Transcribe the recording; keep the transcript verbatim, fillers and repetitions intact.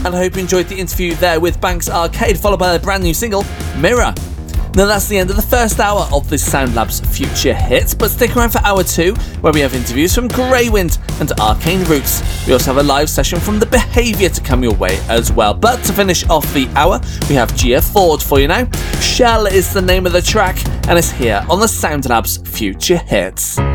and I hope you enjoyed the interview there with Banks Arcade, followed by their brand new single, Mirror. Now that's the end of the first hour of this Soundlab's Future Hits, but stick around for hour two, where we have interviews from Greywind and Arcane Roots. We also have a live session from The Behaviour to come your way as well. But to finish off the hour, we have Gia Ford for you now. Shell is the name of the track, and it's here on the Soundlab's Future Hits.